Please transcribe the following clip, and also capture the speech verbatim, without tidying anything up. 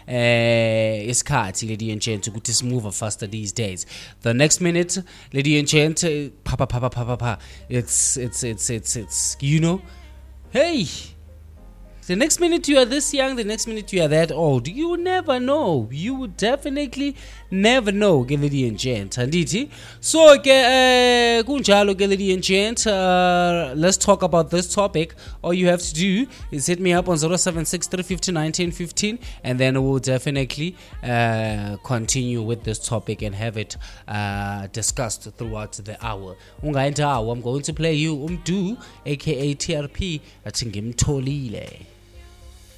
eh isikhathi, lady and gent, ukuthi simove faster these days. The next minute, lady and gent, eh, pa pa pa pa pa pa pa, it's it's it's it's it's you know, hey. The next minute you are this young, the next minute you are that old. You never know. You would definitely never know, lady and gent. Anditi. So, uh, kunjalo, lady and gent. Uh, let's talk about this topic. All you have to do is hit me up on zero seven six three five zero one nine one five, and then we'll definitely uh, continue with this topic and have it uh, discussed throughout the hour. Ungaenda, I'm going to play you Umdu, aka T R P, at Ngimtolile.